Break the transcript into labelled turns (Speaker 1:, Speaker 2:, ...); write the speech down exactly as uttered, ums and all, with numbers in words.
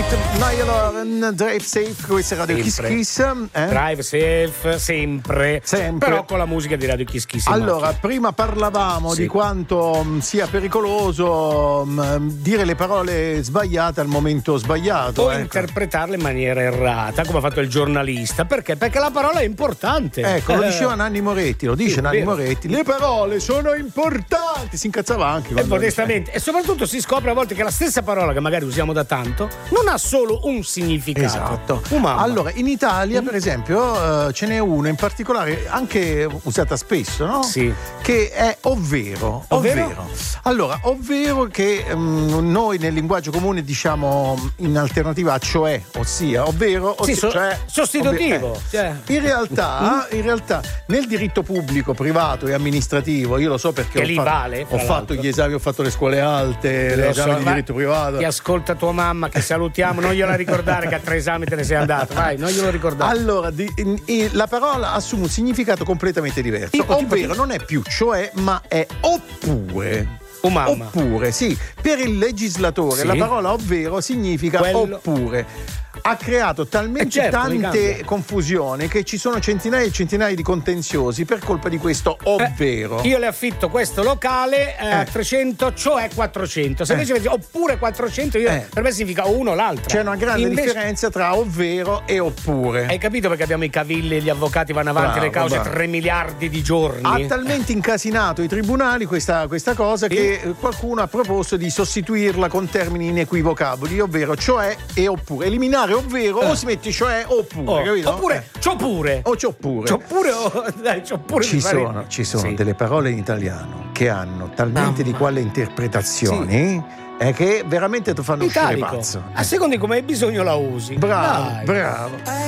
Speaker 1: Niall Horan, Drive Safe, questa è Radio Kiss Kiss. Eh?
Speaker 2: Drive Safe, sempre.
Speaker 1: Sempre.
Speaker 2: Però con la musica di Radio Kiss Kiss.
Speaker 1: Allora, prima parlavamo
Speaker 2: sì.
Speaker 1: di quanto mh, sia pericoloso mh, dire le parole sbagliate al momento sbagliato.
Speaker 2: O
Speaker 1: ecco.
Speaker 2: interpretarle in maniera errata, come ha fatto il giornalista. Perché? Perché la parola è importante.
Speaker 1: Ecco, lo diceva Nanni Moretti, lo dice
Speaker 2: sì,
Speaker 1: Nanni
Speaker 2: vero.
Speaker 1: Moretti. Le parole sono importanti. Si incazzava anche.
Speaker 2: E modestamente. E soprattutto si scopre a volte che la stessa parola che magari usiamo da tanto non ha solo un significato.
Speaker 1: Esatto.
Speaker 2: Umama.
Speaker 1: Allora, in Italia, per esempio, uh, ce n'è una in particolare, anche usata spesso, no?
Speaker 2: Sì.
Speaker 1: Che è ovvero.
Speaker 2: Ovvero?
Speaker 1: Ovvero. Allora, ovvero che um, noi nel linguaggio comune diciamo in alternativa a cioè, ossia, ovvero,
Speaker 2: sì,
Speaker 1: ossia,
Speaker 2: so-
Speaker 1: cioè,
Speaker 2: sostitutivo.
Speaker 1: ovvero, eh.
Speaker 2: Cioè.
Speaker 1: In realtà, in realtà, nel diritto pubblico, privato e amministrativo, io lo so perché
Speaker 2: che
Speaker 1: ho,
Speaker 2: lì
Speaker 1: fatto,
Speaker 2: vale,
Speaker 1: ho fatto gli esami, ho fatto le scuole alte,
Speaker 2: Lo
Speaker 1: l'esame
Speaker 2: so,
Speaker 1: di
Speaker 2: ma
Speaker 1: diritto privato.
Speaker 2: Ti ascolta tua mamma, che salutiamo, non gliela ricordare che a tre esami te ne sei andato. Vai, non glielo ricordare.
Speaker 1: Allora, di, in, in, la parola assume un significato completamente diverso.
Speaker 2: Tipo, tipo,
Speaker 1: ovvero
Speaker 2: tipo.
Speaker 1: non è più cioè, ma è oppure.
Speaker 2: Oh, mamma.
Speaker 1: Oppure, sì. Per il legislatore
Speaker 2: Sì.
Speaker 1: la parola ovvero significa
Speaker 2: Quello.
Speaker 1: oppure. Ha creato talmente
Speaker 2: Eh certo,
Speaker 1: tante
Speaker 2: ricambia.
Speaker 1: confusioni che ci sono centinaia e centinaia di contenziosi per colpa di questo ovvero.
Speaker 2: Eh, io le affitto questo locale eh, a
Speaker 1: Eh.
Speaker 2: trecento, cioè quattrocento. Se
Speaker 1: Eh.
Speaker 2: invece oppure quattrocento, io,
Speaker 1: Eh.
Speaker 2: per me significa uno o l'altro.
Speaker 1: C'è una grande
Speaker 2: Invece-
Speaker 1: differenza tra ovvero e oppure.
Speaker 2: Hai capito perché abbiamo i cavilli e gli avvocati vanno avanti
Speaker 1: Bravo,
Speaker 2: le cause
Speaker 1: bravo.
Speaker 2: tre miliardi di giorni?
Speaker 1: Ha talmente incasinato i tribunali questa, questa cosa che eh, qualcuno ha proposto di sostituirla con termini inequivocabili, ovvero cioè e oppure. Eliminare ovvero
Speaker 2: Eh.
Speaker 1: o si mette cioè oppure,
Speaker 2: Oh,
Speaker 1: capito?
Speaker 2: oppure, c'ho pure.
Speaker 1: O c'ho pure.
Speaker 2: C'ho pure, oh, dai, c'ho pure.
Speaker 1: Ci
Speaker 2: mi pare-
Speaker 1: sono, ci sono
Speaker 2: Sì.
Speaker 1: delle parole in italiano che hanno talmente di
Speaker 2: Mamma.
Speaker 1: quelle interpretazioni eh, che veramente ti fanno uscire
Speaker 2: Italico.
Speaker 1: pazzo.
Speaker 2: A seconda di come hai bisogno la usi.
Speaker 1: Bravo,
Speaker 2: Dai.
Speaker 1: bravo.